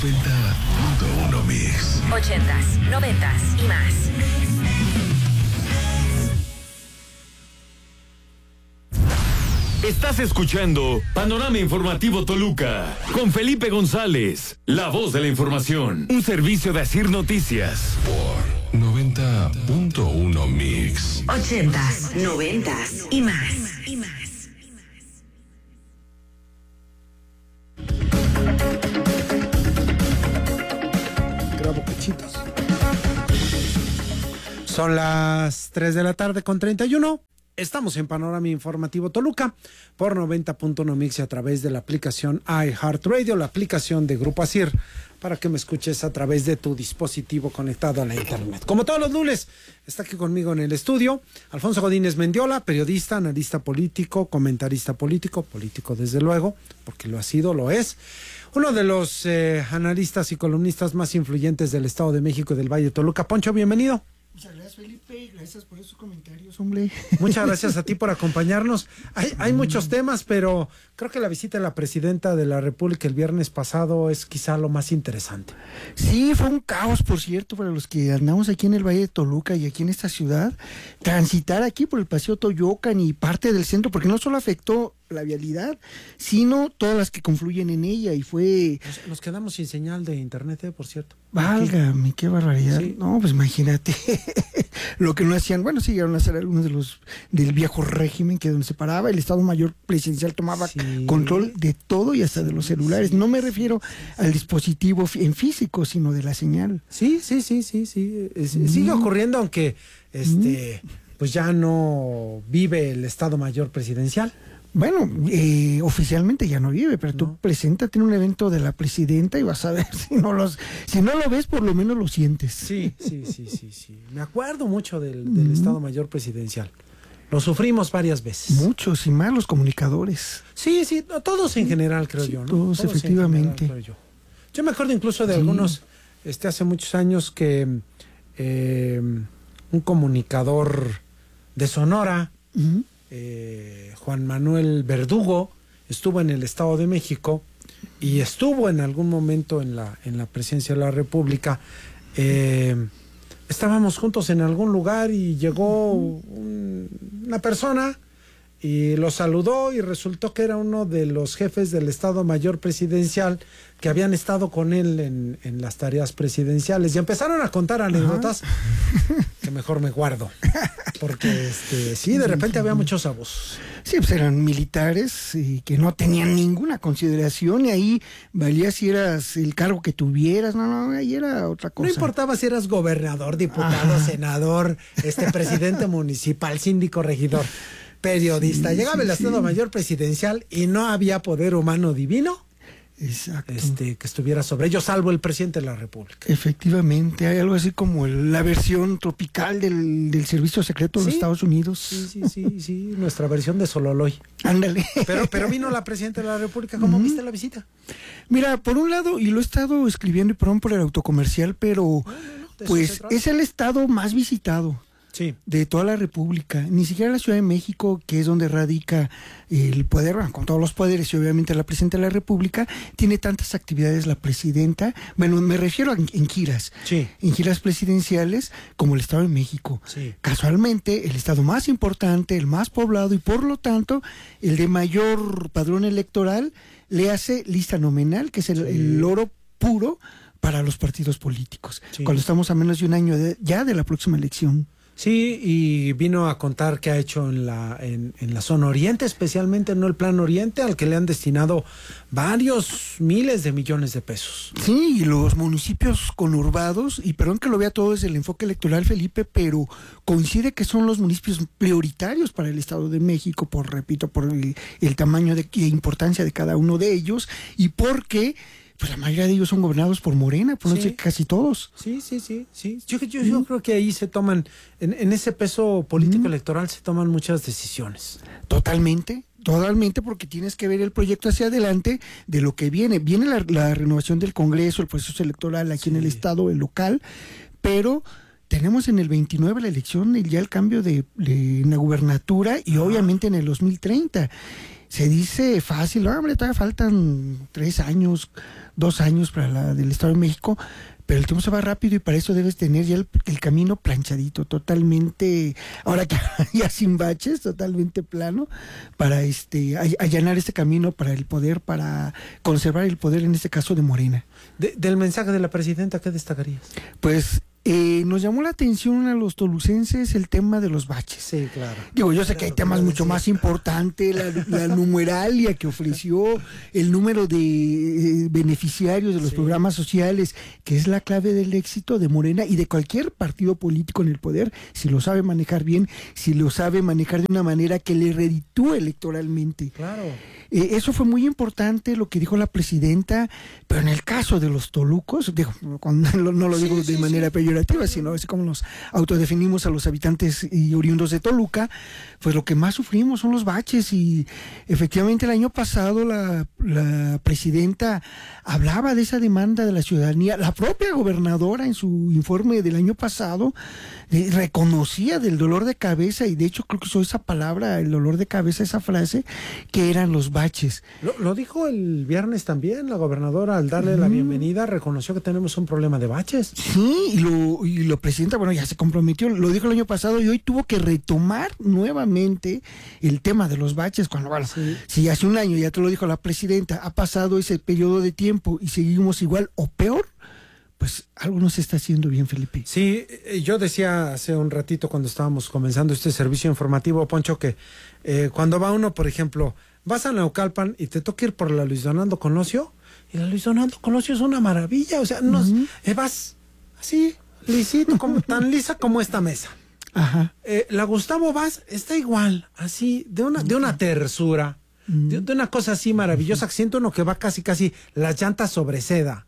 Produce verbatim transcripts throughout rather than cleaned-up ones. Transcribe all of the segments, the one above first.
noventa punto uno Mix. Ochentas, noventas y más. Estás escuchando Panorama Informativo Toluca con Felipe González, la voz de la información, un servicio de Asir Noticias. Por noventa punto uno Mix. Ochentas, noventas y más. Y más. Grabo cachitos. Son las tres de la tarde con treinta y uno. Estamos en Panorama Informativo Toluca por noventa punto uno Mix y a través de la aplicación iHeartRadio, la aplicación de Grupo Asir, para que me escuches a través de tu dispositivo conectado a la internet. Como todos los lunes, está aquí conmigo en el estudio Alfonso Godínez Mendiola, periodista, analista político, comentarista político, político desde luego, porque lo ha sido, lo es. Uno de los eh, analistas y columnistas más influyentes del Estado de México y del Valle de Toluca. Poncho, bienvenido. Muchas gracias, Felipe, gracias por esos comentarios, hombre. Muchas gracias a ti por acompañarnos. Hay, hay muchos temas, pero creo que la visita de la presidenta de la República el viernes pasado es quizá lo más interesante. Sí, fue un caos, por cierto, para los que andamos aquí en el Valle de Toluca y aquí en esta ciudad. Transitar aquí por el Paseo Toyocan y parte del centro, porque no solo afectó la vialidad, sino todas las que confluyen en ella, y fue... Nos, nos quedamos sin señal de internet, eh, por cierto. Válgame, aquí. Qué barbaridad. Sí. No, pues imagínate lo que no hacían. Bueno, sí, llegaron a hacer algunos de los del viejo régimen, que donde se paraba, el Estado Mayor Presidencial tomaba sí. control de todo y hasta de los celulares. Sí. No me refiero al dispositivo en físico, sino de la señal. Sí, sí, sí, sí, sí. Es, mm. Sigue ocurriendo, aunque este, mm. pues ya no vive el Estado Mayor Presidencial. Bueno, eh, oficialmente ya no vive, pero tú no. Preséntate en un evento de la presidenta y vas a ver si no los, si no lo ves, por lo menos lo sientes. Sí, sí, sí, sí, sí. Me acuerdo mucho del, del mm. Estado Mayor Presidencial. Lo sufrimos varias veces. Muchos y más los comunicadores. Sí, sí, todos en general, creo sí, yo, ¿no? Todos, todos efectivamente. General, creo yo. Yo me acuerdo incluso de sí. algunos, este, hace muchos años que eh, un comunicador de Sonora, uh-huh. Eh, Juan Manuel Verdugo, estuvo en el Estado de México y estuvo en algún momento en la, en la presidencia de la República. Eh, estábamos juntos en algún lugar y llegó un, una persona y lo saludó y resultó que era uno de los jefes del Estado Mayor Presidencial que habían estado con él en, en las tareas presidenciales y empezaron a contar anécdotas uh-huh. que mejor me guardo, porque este sí, de repente había muchos abusos. Sí, pues eran militares y que no tenían ninguna consideración, y ahí valía si eras el cargo que tuvieras, no, no, ahí era otra cosa. No importaba si eras gobernador, diputado, ajá. senador, este presidente municipal, síndico, regidor, periodista. Sí, Llegaba sí, el Estado sí. Mayor Presidencial y no había poder humano divino. Exacto. Este, que estuviera sobre ellos, salvo el presidente de la República. Efectivamente, hay algo así como el, la versión tropical del, del Servicio Secreto de ¿Sí? los Estados Unidos. Sí, sí, sí, sí, nuestra versión de Sololoy. Ándale. Pero, pero vino la presidenta de la República, ¿cómo uh-huh. viste la visita? Mira, por un lado, y lo he estado escribiendo y perdón por el autocomercial, pero no, no, no, pues es el estado más visitado. Sí. De toda la República, ni siquiera la Ciudad de México, que es donde radica el poder, bueno, con todos los poderes y obviamente la presidenta de la República, tiene tantas actividades la presidenta, bueno, me refiero a, en giras, sí. en giras presidenciales, como el Estado de México. Sí. Casualmente, el estado más importante, el más poblado y por lo tanto, el de mayor padrón electoral, le hace lista nominal, que es el, sí. el oro puro para los partidos políticos, sí. cuando estamos a menos de un año de, ya de la próxima elección. Sí, y vino a contar qué ha hecho en la en, en la zona oriente, especialmente no el plan oriente, al que le han destinado varios miles de millones de pesos. Sí, y los municipios conurbados, y perdón que lo vea todo desde el enfoque electoral, Felipe, pero coincide que son los municipios prioritarios para el Estado de México, por repito, por el, el tamaño de, e importancia de cada uno de ellos, y porque pues la mayoría de ellos son gobernados por Morena, por sí. no decir casi todos. Sí, sí, sí, sí. Yo, yo, yo mm. creo que ahí se toman, en, en ese peso político mm. electoral se toman muchas decisiones. Totalmente, totalmente, porque tienes que ver el proyecto hacia adelante de lo que viene. Viene la, la renovación del Congreso, el proceso electoral aquí sí. en el estado, el local, pero tenemos en el veintinueve la elección, ya el cambio de, de una gubernatura y ah. obviamente en el dos mil treinta. Se dice fácil, hombre, todavía faltan tres años, dos años para la del Estado de México, pero el tiempo se va rápido y para eso debes tener ya el, el camino planchadito, totalmente, ahora que ya sin baches, totalmente plano, para este all- allanar este camino para el poder, para conservar el poder, en este caso de Morena. De- del mensaje de la presidenta, ¿qué destacarías? Pues eh, nos llamó la atención a los tolucenses el tema de los baches. Sí, claro. Digo, yo sé Era que hay lo que temas iba a mucho decir. más importantes, la, la numeralia que ofreció, el número de eh, beneficiarios de los Sí. programas sociales, que es la clave del éxito de Morena y de cualquier partido político en el poder, si lo sabe manejar bien, si lo sabe manejar de una manera que le reditúe electoralmente. Claro. Eh, eso fue muy importante lo que dijo la presidenta, pero en el caso de los tolucos, digo, con- no, no lo Sí, digo sí, de manera sí. peyorativa, sino así como nos autodefinimos a los habitantes y oriundos de Toluca, pues lo que más sufrimos son los baches y efectivamente el año pasado la, la presidenta hablaba de esa demanda de la ciudadanía, la propia gobernadora en su informe del año pasado eh, reconocía del dolor de cabeza y de hecho creo que usó esa palabra, el dolor de cabeza, esa frase, que eran los baches. Lo, lo dijo el viernes también, la gobernadora al darle la bienvenida reconoció que tenemos un problema de baches. Sí, y lo, y lo presidenta, bueno, ya se comprometió, lo dijo el año pasado y hoy tuvo que retomar nuevamente el tema de los baches, cuando, bueno, Sí. si hace un año, ya te lo dijo la presidenta, ha pasado ese periodo de tiempo y seguimos igual o peor, pues algo no se está haciendo bien, Felipe. Sí, eh, yo decía hace un ratito cuando estábamos comenzando este servicio informativo, Poncho, que eh, cuando va uno, por ejemplo, vas a Naucalpan y te toca ir por la Luis Donaldo Colosio, y la Luis Donaldo Colosio es una maravilla, o sea, nos, eh, vas así, lisito, como, tan lisa como esta mesa. Ajá. Eh, la Gustavo Vaz está igual, así, de una, de una tersura, de, de una cosa así maravillosa, que siento uno que va casi, casi las llantas sobre seda.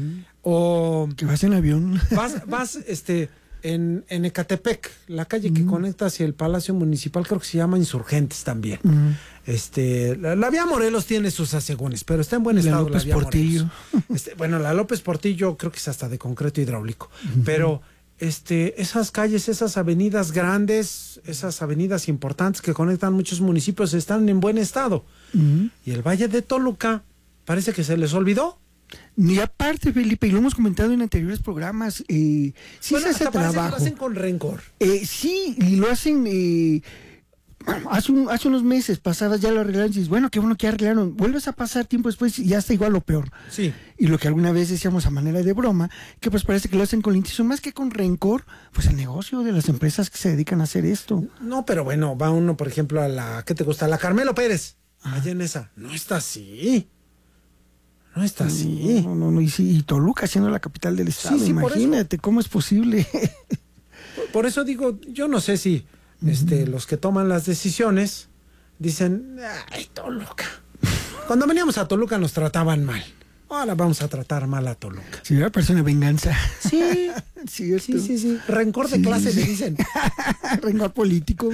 O Que vas en avión. vas, vas, este, en, en Ecatepec, la calle que conecta hacia el Palacio Municipal, creo que se llama Insurgentes también. Este, la, la vía Morelos tiene sus asegúnes, pero está en buen La estado López la vía Portillo. Morelos. Este, bueno, la López Portillo creo que es hasta de concreto hidráulico, pero este, esas calles, esas avenidas grandes, esas avenidas importantes que conectan muchos municipios están en buen estado. Ujú. Y el Valle de Toluca parece que se les olvidó. Y aparte, Felipe, y lo hemos comentado en anteriores programas, eh, sí Bueno, se hace hasta parece que trabajo. lo hacen con rencor. Eh, sí, y lo hacen. Eh, hace, un- hace unos meses pasadas ya lo arreglaron y dices, bueno, qué bueno que arreglaron. Vuelves a pasar tiempo después y ya está igual o peor. Sí. Y lo que alguna vez decíamos a manera de broma, que pues parece que lo hacen con la intención más que con rencor, pues el negocio de las empresas que se dedican a hacer esto. No, pero bueno, va uno, por ejemplo, a la, ¿qué te gusta? A la Carmelo Pérez. Allá en esa. No está así. No está así. No, no, no, y, sí, y Toluca siendo la capital del estado, sí, por eso. imagínate cómo es posible. Por, por eso digo, yo no sé si este, los que toman las decisiones dicen, ay, Toluca. Cuando veníamos a Toluca nos trataban mal. Ahora vamos a tratar mal a Toluca. Si hubiera persona venganza. Sí, Cierto. sí, sí, sí. Rencor de Sí, clase, sí. le dicen. Rencor político.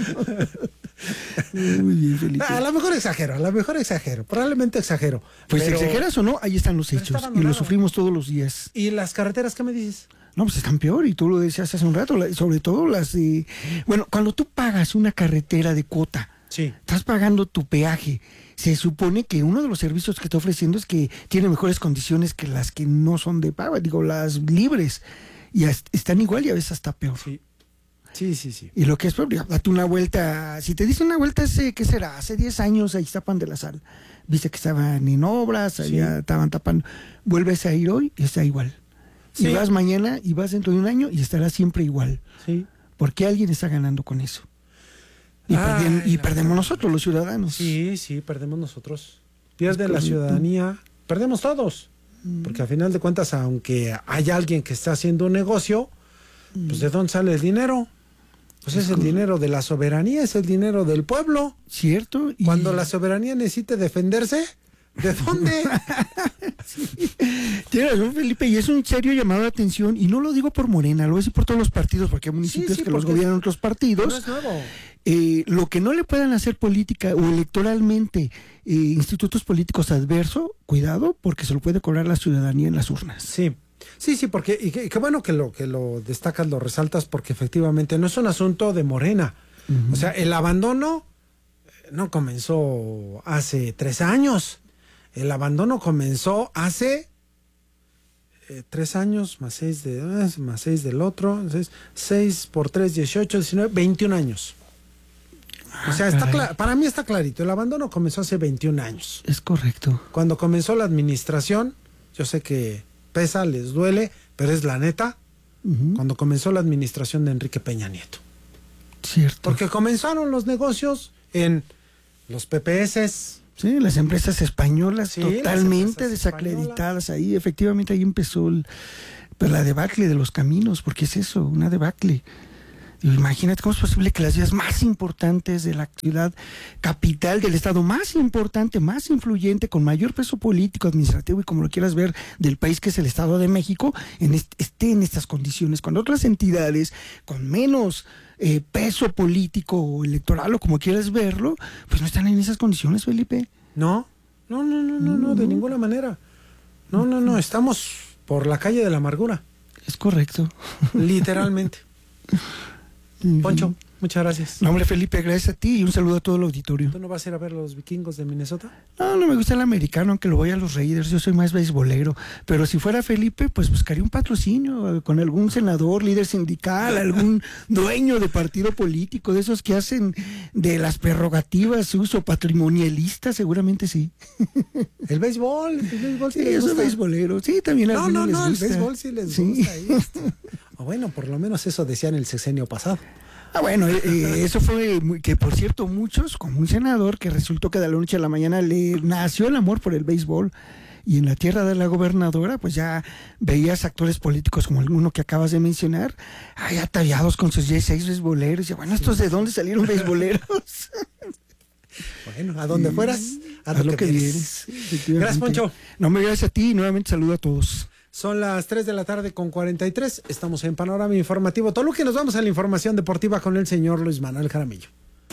Muy bien, Felipe. A lo mejor exagero, a lo mejor exagero. Probablemente exagero. Pues pero- exageras o no, ahí están los pero hechos. está Y lo abandonado. sufrimos todos los días. ¿Y las carreteras qué me dices? No, pues están peor, y tú lo decías hace un rato, la- sobre todo las de... Bueno, cuando tú pagas una carretera de cuota, Sí. estás pagando tu peaje, se supone que uno de los servicios que está ofreciendo es que tiene mejores condiciones que las que no son de pago, digo, las libres, y as- están igual y a veces hasta peor. Sí. Sí, sí, sí. Y lo que es peor, ya, date una vuelta, si te dice una vuelta hace, ¿qué será? Hace diez años ahí Iztapan de la Sal, viste que estaban en obras, allá estaban tapando, vuelves a ir hoy y está igual. Sí. Y vas mañana y vas dentro de un año y estará siempre igual. Sí. Porque alguien está ganando con eso. Y, Ay, perdem- y la perdemos verdad. nosotros, los ciudadanos. Sí, sí, perdemos nosotros. Pierde Es la correcto. ciudadanía, perdemos todos. Porque a final de cuentas, aunque hay alguien que está haciendo un negocio, pues ¿de dónde sale el dinero? Pues es el dinero de la soberanía, es el dinero del pueblo. ¿Cierto? Y- Cuando la soberanía necesite defenderse, ¿de dónde? Tienes razón, Felipe, y es un serio llamado de atención, y no lo digo por Morena, lo voy a decir por todos los partidos, porque hay municipios sí, que los porque gobiernan otros partidos. No es nuevo. Eh, lo que no le puedan hacer política o electoralmente eh, institutos políticos adverso, cuidado, porque se lo puede cobrar la ciudadanía en las urnas. Sí, sí, sí, porque y qué, y qué bueno que lo que lo destacas, lo resaltas, porque efectivamente no es un asunto de Morena. O sea, el abandono eh, no comenzó hace tres años. El abandono comenzó hace eh, tres años, más seis de más seis del otro, seis, seis por tres, dieciocho, diecinueve, veintiún años. O sea, está cla- para mí está clarito. El abandono comenzó hace veintiún años. Es correcto. Cuando comenzó la administración, yo sé que pesa, les duele, pero es la neta. Uh-huh. Cuando comenzó la administración de Enrique Peña Nieto. Cierto. Porque comenzaron los negocios en los P P S. Sí, las empresas españolas Sí, totalmente las empresas desacreditadas ahí. Efectivamente, ahí empezó el, pues, la debacle de los caminos, porque es eso, una debacle. Imagínate cómo es posible que las vías más importantes de la ciudad capital del estado, más importante, más influyente, con mayor peso político, administrativo y como lo quieras ver del país que es el Estado de México, en est- esté en estas condiciones, cuando otras entidades con menos eh, peso político o electoral o como quieras verlo, pues no están en esas condiciones, Felipe. No, no, no, no, no, no, de ninguna manera. No, no, no, estamos por la calle de la amargura. Es correcto. Literalmente. Poncho, muchas gracias. No, hombre, Felipe, gracias a ti y un saludo a todo el auditorio. ¿Tú no vas a ir a ver a los vikingos de Minnesota? No, no me gusta el americano, aunque lo voy a los Raiders, yo soy más beisbolero. Pero si fuera Felipe, pues buscaría un patrocinio con algún senador, líder sindical, algún dueño de partido político, de esos que hacen de las prerrogativas uso patrimonialista, seguramente sí. El béisbol, el béisbol sí, Sí, les yo soy gusta. beisbolero, sí, también a No, algunos no, les no, el gusta. béisbol sí les Sí. gusta. ahí está. O bueno, por lo menos eso decían el sexenio pasado. Ah, bueno, eh, eh, eso fue muy- que, por cierto, muchos, como un senador que resultó que de la noche a la mañana le nació el amor por el béisbol, y en la tierra de la gobernadora, pues ya veías actores políticos como alguno que acabas de mencionar, ahí ataviados con sus seis beisboleros, y bueno, ¿estos de dónde salieron beisboleros? Bueno, a donde fueras, haz Haz lo que vienes. vienes. Gracias, Poncho. No, me gracias a ti y nuevamente saludo a todos. Son las tres de la tarde con cuarenta y tres. Estamos en Panorama Informativo Toluca y nos vamos a la información deportiva con el señor Luis Manuel Jaramillo.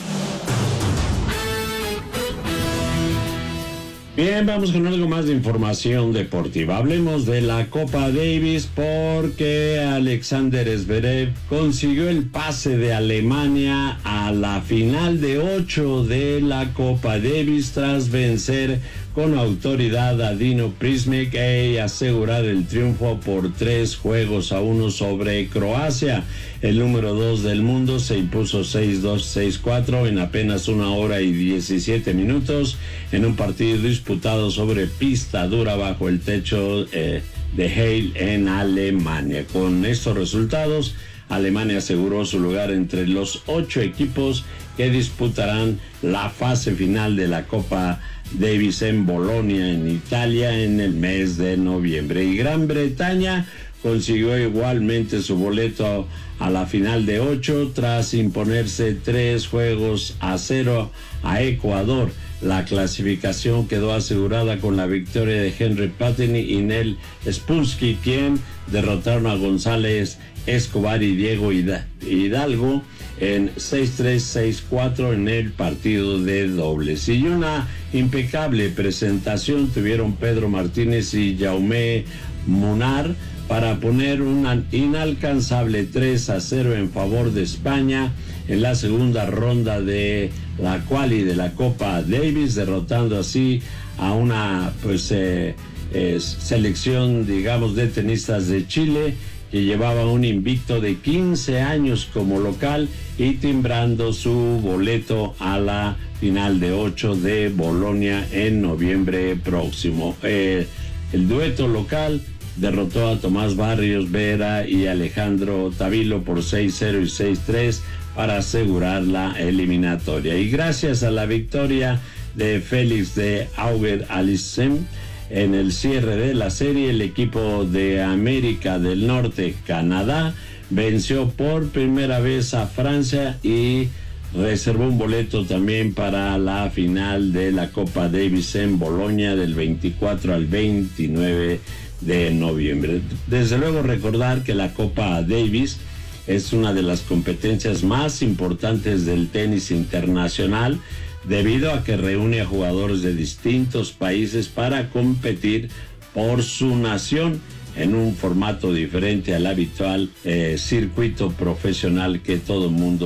Bien, vamos con algo más de información deportiva. Hablemos de la Copa Davis porque Alexander Zverev consiguió el pase de Alemania a la final de ocho de la Copa Davis tras vencer con autoridad a Dino Prismic y asegurar el triunfo por tres juegos a uno sobre Croacia. El número dos del mundo se impuso seis dos, seis cuatro en apenas una hora y diecisiete minutos en un partido disputado sobre pista dura bajo el techo eh, de Halle en Alemania. Con estos resultados, Alemania aseguró su lugar entre los ocho equipos que disputarán la fase final de la Copa Davis en Bolonia, en Italia, en el mes de noviembre. Y Gran Bretaña consiguió igualmente su boleto a la final de ocho tras imponerse tres juegos a cero a Ecuador. La clasificación quedó asegurada con la victoria de Henry Patini y Nel Spunsky, quien derrotaron a González Escobar y Diego Hidalgo en seis tres, seis cuatro en el partido de dobles. Y una impecable presentación tuvieron Pedro Martínez y Jaume Munar para poner un inalcanzable tres a cero en favor de España en la segunda ronda de la quali de la Copa Davis, derrotando así a una pues eh, eh, selección, digamos, de tenistas de Chile que llevaba un invicto de quince años como local y timbrando su boleto a la final de ocho de Bolonia en noviembre próximo. Eh, el dueto local derrotó a Tomás Barrios Vera y Alejandro Tavilo por seis cero y seis tres para asegurar la eliminatoria. Y gracias a la victoria de Félix de Auger Aliassime en el cierre de la serie, el equipo de América del Norte, Canadá, venció por primera vez a Francia y reservó un boleto también para la final de la Copa Davis en Bolonia del veinticuatro al veintinueve de noviembre. Desde luego recordar que la Copa Davis es una de las competencias más importantes del tenis internacional, debido a que reúne a jugadores de distintos países para competir por su nación en un formato diferente al habitual eh, circuito profesional que todo el mundo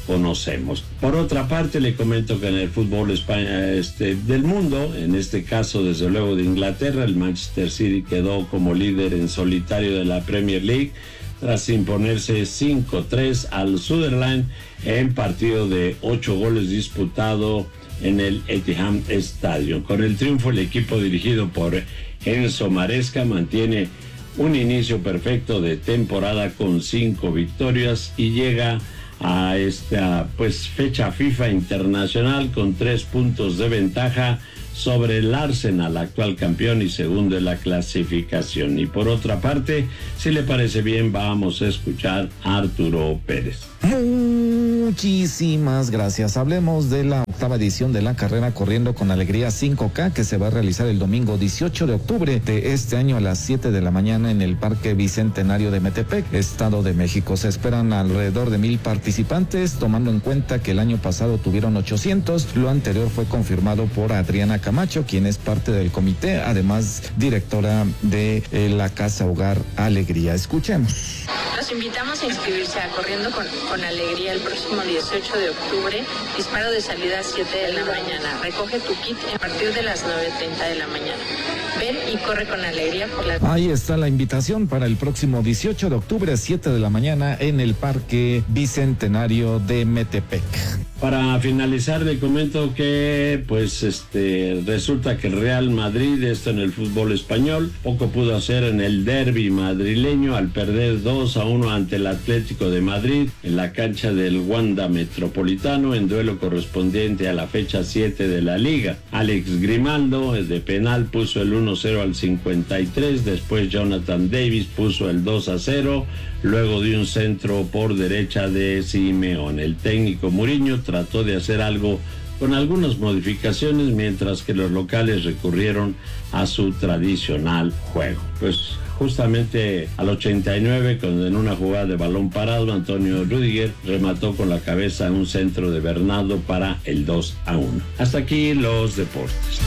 conocemos. Por otra parte, le comento que en el fútbol España, este, del mundo, en este caso desde luego de Inglaterra, el Manchester City quedó como líder en solitario de la Premier League tras imponerse cinco tres al Sunderland en partido de ocho goles disputado en el Etihad Stadium. Con el triunfo, el equipo dirigido por Enzo Maresca mantiene un inicio perfecto de temporada con cinco victorias y llega a esta pues fecha FIFA internacional con tres puntos de ventaja sobre el Arsenal, actual campeón y segundo en la clasificación. Y por otra parte, si le parece bien, vamos a escuchar a Arturo Pérez. Muchísimas gracias. Hablemos de la octava edición de la carrera Corriendo con Alegría cinco K, que se va a realizar el domingo dieciocho de octubre de este año a las siete de la mañana en el Parque Bicentenario de Metepec, Estado de México. Se esperan alrededor de mil participantes, tomando en cuenta que el año pasado tuvieron ochocientos. Lo anterior fue confirmado por Adriana Camacho, quien es parte del comité, además directora de eh, la Casa Hogar Alegría. Escuchemos. Los invitamos a inscribirse a Corriendo con, con Alegría el próximo dieciocho de octubre, disparo de salida a siete de la mañana. Recoge tu kit a partir de las nueve treinta de la mañana. Ven y corre con alegría por la... Ahí está la invitación para el próximo dieciocho de octubre, siete de la mañana, en el Parque Bicentenario de Metepec. Para finalizar, le comento que pues este resulta que el Real Madrid, esto en el fútbol español, poco pudo hacer en el derbi madrileño al perder dos a uno ante el Atlético de Madrid en la cancha del Wanda Metropolitano en duelo correspondiente a la fecha siete de la Liga. Alex Grimaldo de penal puso el uno cero al cincuenta y tres, después Jonathan Davis puso el dos a cero, luego de un centro por derecha de Simeone. El técnico Mourinho trató de hacer algo con algunas modificaciones, mientras que los locales recurrieron a su tradicional juego. Pues justamente al ochenta y nueve, cuando en una jugada de balón parado, Antonio Rüdiger remató con la cabeza un centro de Bernardo para el dos a uno. Hasta aquí los deportes.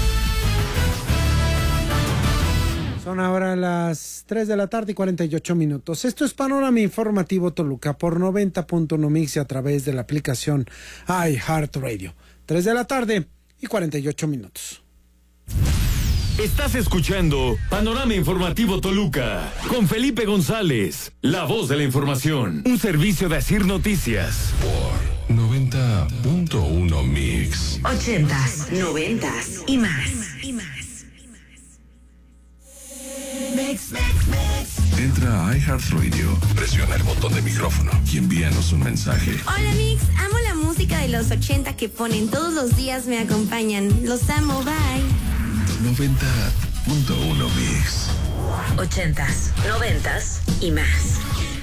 Son ahora las tres de la tarde y cuarenta y ocho minutos. Esto es Panorama Informativo Toluca por noventa punto uno Mix y a través de la aplicación iHeartRadio. tres de la tarde y cuarenta y ocho minutos. Estás escuchando Panorama Informativo Toluca con Felipe González, la voz de la información. Un servicio de Asir Noticias. Por noventa punto uno Mix. Ochentas, noventas y más. Y más. Entra a iHeartRadio, presiona el botón de micrófono y envíanos un mensaje. Hola Mix, amo la música de los ochenta que ponen todos los días, me acompañan. Los amo, bye. noventa punto uno Mix. Ochentas, noventas y más.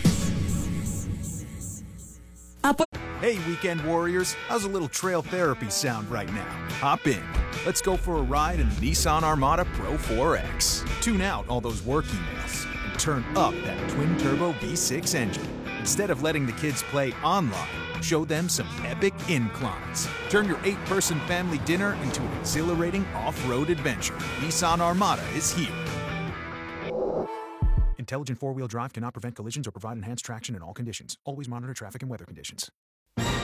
Hey, Weekend Warriors, how's a little trail therapy sound right now? Hop in. Let's go for a ride in the Nissan Armada Pro four X. Tune out all those work emails and turn up that twin-turbo V six engine. Instead of letting the kids play online, show them some epic inclines. Turn your eight-person family dinner into an exhilarating off-road adventure. Nissan Armada is here. Intelligent four-wheel drive cannot prevent collisions or provide enhanced traction in all conditions. Always monitor traffic and weather conditions.